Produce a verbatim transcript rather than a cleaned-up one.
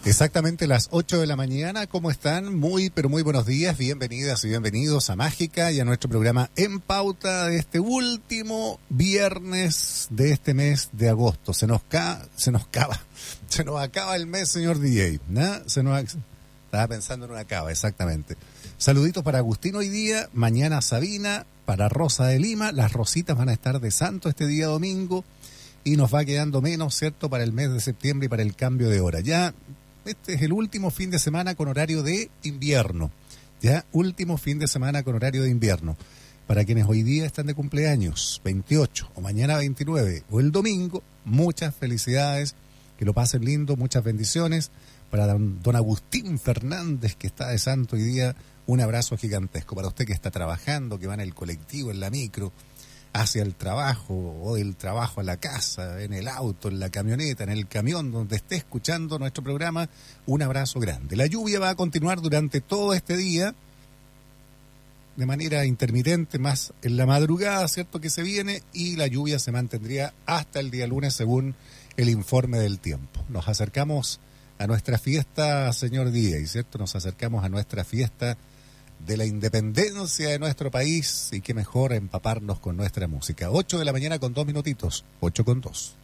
Exactamente las ocho de la mañana. ¿Cómo están? Muy, pero muy buenos días. Bienvenidas y bienvenidos a Mágica y a nuestro programa En Pauta de este último viernes de este mes de agosto. Se nos ca... se nos cava. Se nos acaba el mes, señor D J. ¿No? Se nos... Estaba pensando en una cava, exactamente. Saluditos para Agustín hoy día, mañana Sabina, para Rosa de Lima. Las Rositas van a estar de santo este día domingo y nos va quedando menos, ¿cierto?, para el mes de septiembre y para el cambio de hora. Ya... Este es el último fin de semana con horario de invierno. Ya, último fin de semana con horario de invierno. Para quienes hoy día están de cumpleaños, veintiocho, o mañana veintinueve, o el domingo, muchas felicidades, que lo pasen lindo, muchas bendiciones. Para don, don Agustín Fernández, que está de santo hoy día, un abrazo gigantesco. Para usted que está trabajando, que va en el colectivo, en la micro, hacia el trabajo o del trabajo a la casa, en el auto, en la camioneta, en el camión, donde esté escuchando nuestro programa, un abrazo grande. La lluvia va a continuar durante todo este día, de manera intermitente, más en la madrugada, ¿cierto?, que se viene, y la lluvia se mantendría hasta el día lunes, según el informe del tiempo. Nos acercamos a nuestra fiesta, señor D J, ¿cierto? Nos acercamos a nuestra fiesta de la independencia de nuestro país, y qué mejor empaparnos con nuestra música. Ocho de la mañana con dos minutitos, ocho con dos.